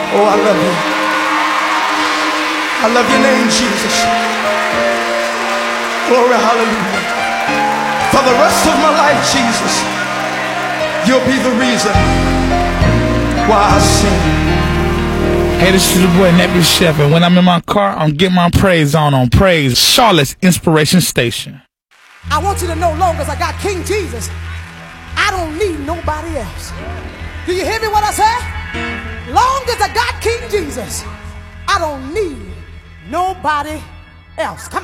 Oh, I love you. I love your name, Jesus. Glory, hallelujah. For the rest of my life, Jesus, you'll be the reason why I sing. Hey, this is your boy Nappy Chef, and when I'm in my car, I'm getting my praise on Praise, Charlotte's Inspiration Station. I want you to know, long as I got King Jesus, I don't need nobody else. Do you hear me what I say? Long as I got King Jesus, I don't need nobody else. Come